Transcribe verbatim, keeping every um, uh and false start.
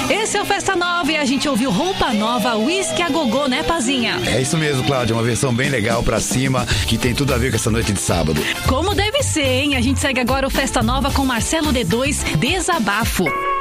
Esse é o Festa Nova e a gente ouviu Roupa Nova, Whisky a Gogô, né, Pazinha? É isso mesmo, Cláudia, uma versão bem legal pra cima, que tem tudo a ver com essa noite de sábado. Como deve ser, hein? A gente segue agora o Festa Nova com Marcelo D dois, Desabafo.